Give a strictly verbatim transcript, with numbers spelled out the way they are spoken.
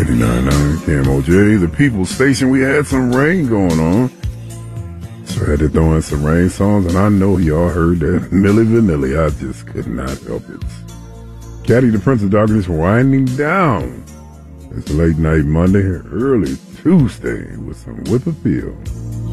eighty-nine point nine K M O J, the People's Station. We had some rain going on, so I had to throw in some rain songs, and I know y'all heard that Milli Vanilli. I just could not help it. Caddy, the Prince of Darkness, winding down. It's late night Monday, early Tuesday with some Whip Appeal.